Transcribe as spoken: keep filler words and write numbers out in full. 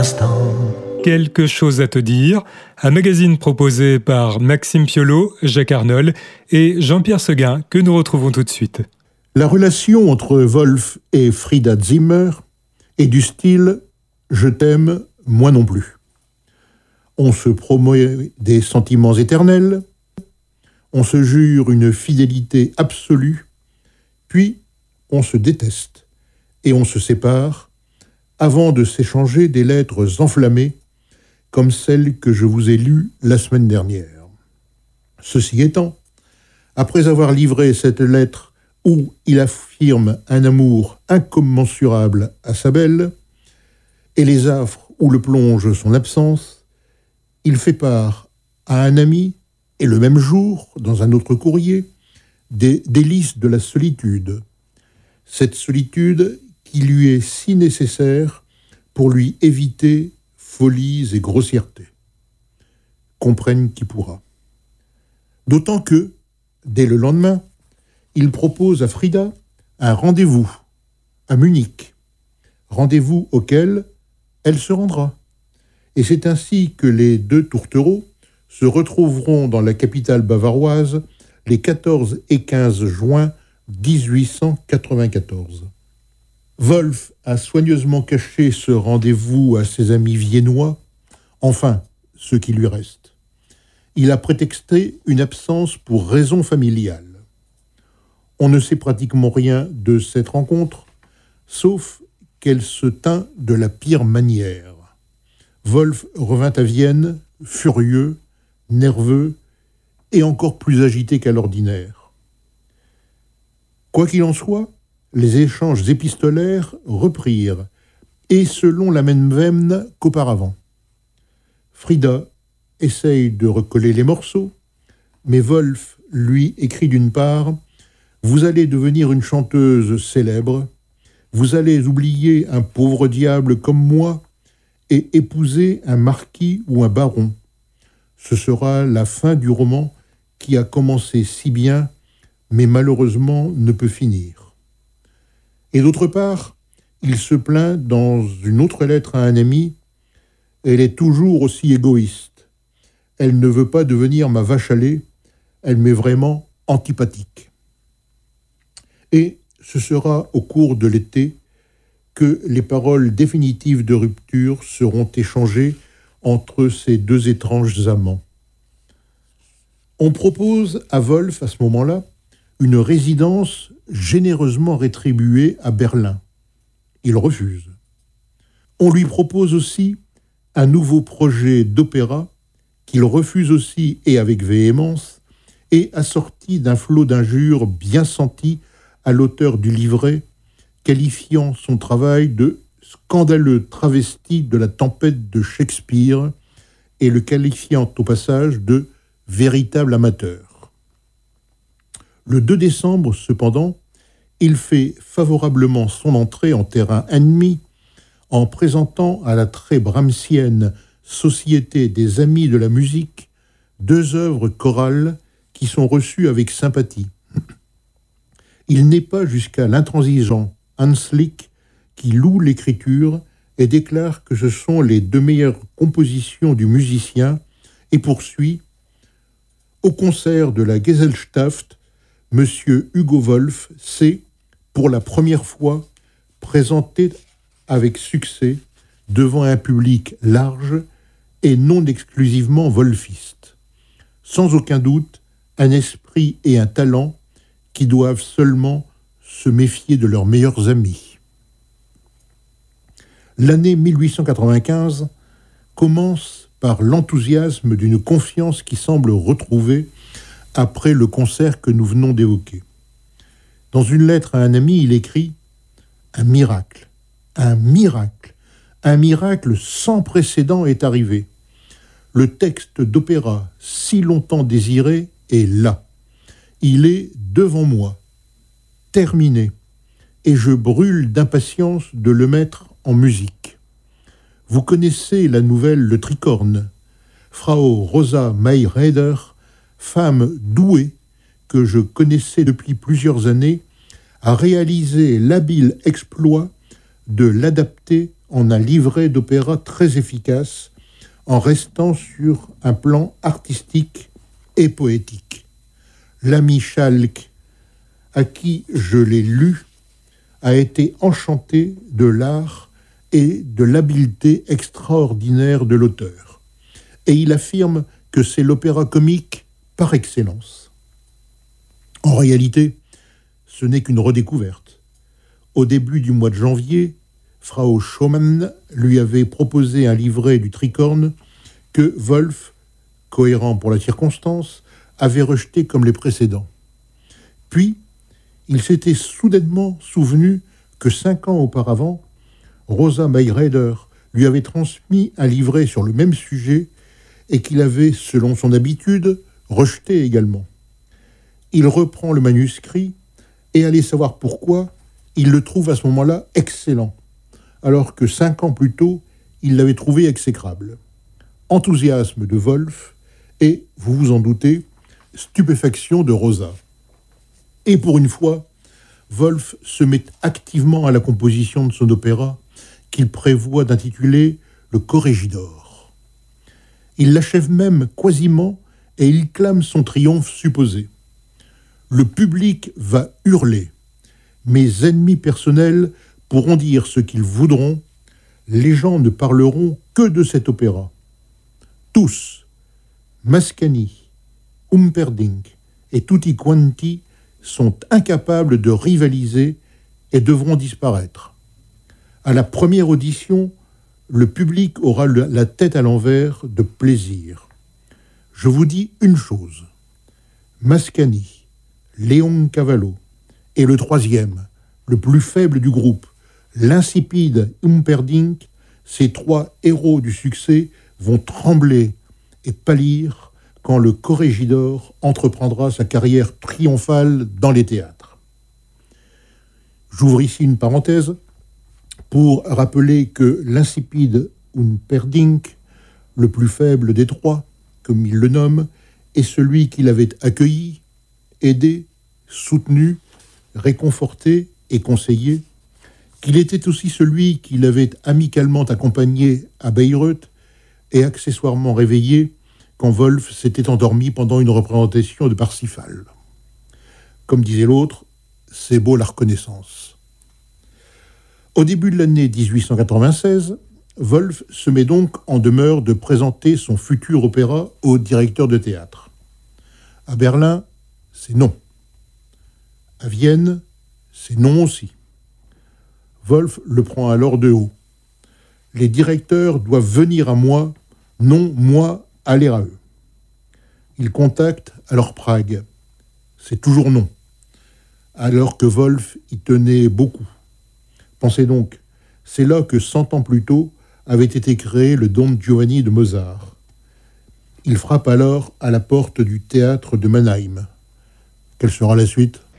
instant. Quelque chose à te dire, un magazine proposé par Maxime Piolo, Jacques Arnold et Jean-Pierre Seguin que nous retrouvons tout de suite. La relation entre Wolf et Frida Zimmer est du style « je t'aime, moi non plus ». On se promet des sentiments éternels, on se jure une fidélité absolue, puis on se déteste et on se sépare avant de s'échanger des lettres enflammées comme celle que je vous ai lue la semaine dernière. Ceci étant, après avoir livré cette lettre où il affirme un amour incommensurable à sa belle, et les affres où le plonge son absence, il fait part à un ami, et le même jour, dans un autre courrier, des délices de la solitude. Cette solitude qui lui est si nécessaire pour lui éviter folies et grossièretés. Comprenne qui pourra. D'autant que, dès le lendemain, il propose à Frida un rendez-vous à Munich, rendez-vous auquel elle se rendra. Et c'est ainsi que les deux tourtereaux se retrouveront dans la capitale bavaroise les quatorze et quinze juin dix-huit cent quatre-vingt-quatorze. Wolf a soigneusement caché ce rendez-vous à ses amis viennois, enfin, ceux qui lui restent. Il a prétexté une absence pour raison familiale. On ne sait pratiquement rien de cette rencontre, sauf qu'elle se tint de la pire manière. Wolf revint à Vienne, furieux, nerveux et encore plus agité qu'à l'ordinaire. Quoi qu'il en soit, les échanges épistolaires reprirent, et selon la même veine qu'auparavant. Frida essaye de recoller les morceaux, mais Wolf lui écrit d'une part « Vous allez devenir une chanteuse célèbre, vous allez oublier un pauvre diable comme moi et épouser un marquis ou un baron. Ce sera la fin du roman qui a commencé si bien, mais malheureusement ne peut finir. » Et d'autre part, il se plaint dans une autre lettre à un ami « Elle est toujours aussi égoïste. Elle ne veut pas devenir ma vache à lait. Elle m'est vraiment antipathique. » Et ce sera au cours de l'été que les paroles définitives de rupture seront échangées entre ces deux étranges amants. On propose à Wolf, à ce moment-là, une résidence généreusement rétribuée à Berlin. Il refuse. On lui propose aussi un nouveau projet d'opéra qu'il refuse aussi et avec véhémence et assorti d'un flot d'injures bien senties à l'auteur du livret, qualifiant son travail de scandaleux travesti de la tempête de Shakespeare et le qualifiant au passage de véritable amateur. Le deux décembre, cependant, il fait favorablement son entrée en terrain ennemi en présentant à la très brahmsienne Société des Amis de la Musique deux œuvres chorales qui sont reçues avec sympathie. Il n'est pas jusqu'à l'intransigeant Hanslick qui loue l'écriture et déclare que ce sont les deux meilleures compositions du musicien et poursuit « Au concert de la Gesellschaft, Monsieur Hugo Wolf s'est, pour la première fois, présenté avec succès devant un public large et non exclusivement wolfiste. Sans aucun doute, un esprit et un talent qui doivent seulement se méfier de leurs meilleurs amis. » L'année mille huit cent quatre-vingt-quinze commence par l'enthousiasme d'une confiance qui semble retrouvée après le concert que nous venons d'évoquer. Dans une lettre à un ami, il écrit « Un miracle, un miracle, un miracle sans précédent est arrivé. Le texte d'opéra si longtemps désiré est là. Il est devant moi, terminé, et je brûle d'impatience de le mettre en musique. Vous connaissez la nouvelle Le Tricorne. Frau Rosa Mayreder, femme douée que je connaissais depuis plusieurs années, a réalisé l'habile exploit de l'adapter en un livret d'opéra très efficace, en restant sur un plan artistique et poétique. L'ami Schalk, à qui je l'ai lu, a été enchanté de l'art et de l'habileté extraordinaire de l'auteur. Et il affirme que c'est l'opéra comique par excellence. En réalité, ce n'est qu'une redécouverte. Au début du mois de janvier, Frau Schumann lui avait proposé un livret du Tricorne que Wolf, cohérent pour la circonstance, avait rejeté comme les précédents. Puis, il s'était soudainement souvenu que cinq ans auparavant, Rosa Mayreder lui avait transmis un livret sur le même sujet et qu'il avait, selon son habitude, rejeté également. Il reprend le manuscrit et, allez savoir pourquoi, il le trouve à ce moment-là excellent, alors que cinq ans plus tôt, il l'avait trouvé exécrable. Enthousiasme de Wolf et, vous vous en doutez, stupéfaction de Rosa. Et pour une fois, Wolf se met activement à la composition de son opéra qu'il prévoit d'intituler le Corregidor. Il l'achève même quasiment et il clame son triomphe supposé. Le public va hurler. Mes ennemis personnels pourront dire ce qu'ils voudront. Les gens ne parleront que de cet opéra. Tous, Mascagni, Humperdinck et tutti quanti sont incapables de rivaliser et devront disparaître. À la première audition, le public aura le, la tête à l'envers de plaisir. Je vous dis une chose. Mascagni, Leoncavallo et le troisième, le plus faible du groupe, l'insipide Humperdinck, ces trois héros du succès vont trembler et pâlir quand le Corregidor entreprendra sa carrière triomphale dans les théâtres. J'ouvre ici une parenthèse pour rappeler que l'insipide Humperdinck, le plus faible des trois, comme il le nomme, est celui qu'il avait accueilli, aidé, soutenu, réconforté et conseillé, qu'il était aussi celui qui l'avait amicalement accompagné à Bayreuth et accessoirement réveillé quand Wolf s'était endormi pendant une représentation de Parsifal. Comme disait l'autre, c'est beau la reconnaissance. Au début de l'année dix-huit cent quatre-vingt-seize, Wolf se met donc en demeure de présenter son futur opéra au directeur de théâtre. À Berlin, c'est non. À Vienne, c'est non aussi. Wolf le prend alors de haut. Les directeurs doivent venir à moi, non moi aller à eux. Il contacte alors Prague. C'est toujours non. Alors que Wolf y tenait beaucoup. Pensez donc, c'est là que cent ans plus tôt avait été créé le Don Giovanni de Mozart. Il frappe alors à la porte du théâtre de Mannheim. Quelle sera la suite ?